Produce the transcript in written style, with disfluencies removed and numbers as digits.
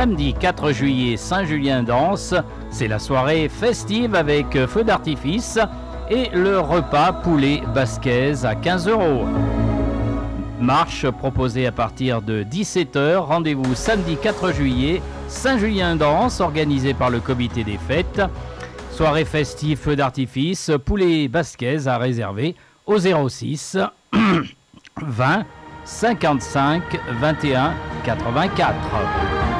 samedi 4 juillet, Saint-Julien danse. C'est la soirée festive avec feu d'artifice et le repas poulet basquaise à 15 €. Marche proposée à partir de 17h. Rendez-vous samedi 4 juillet, Saint-Julien danse, organisé par le comité des fêtes. Soirée festive, feu d'artifice, poulet basquaise à réserver au 06 20 55 21 84.